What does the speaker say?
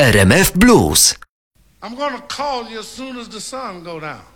RMF Blues. I'm gonna call you as soon as the sun go down.